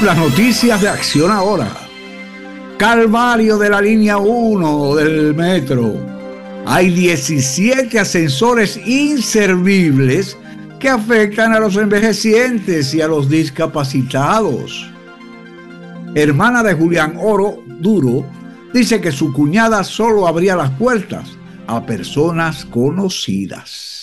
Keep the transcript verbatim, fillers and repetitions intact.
Las noticias de Acción Ahora. Calvario de la línea uno del metro. Hay diecisiete ascensores inservibles que afectan a los envejecientes y a los discapacitados. Hermana de Julián Oro Duro dice que su cuñada solo abría las puertas a personas conocidas.